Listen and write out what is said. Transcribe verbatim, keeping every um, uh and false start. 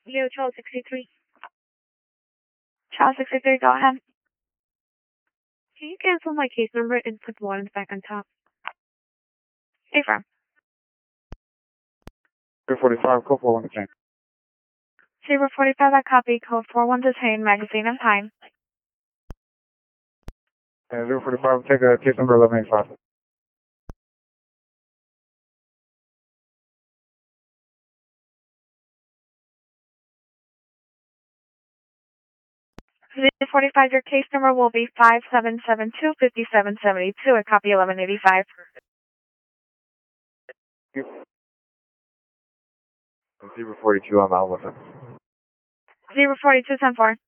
Leo Charles sixty-three. Charles sixty-three, go ahead. Can you cancel my case number and put one back on top? Affirm. zero forty-five, code four one detain. zero forty-five, I copy. Code four one detain, magazine and time. And zero forty-five, take a case number eleven eighty-five. zero forty-five, your case number will be five seven seven two, five seven seven two. I copy eleven eighty-five. zero forty-two, I'm out with it. zero forty-two, ten four.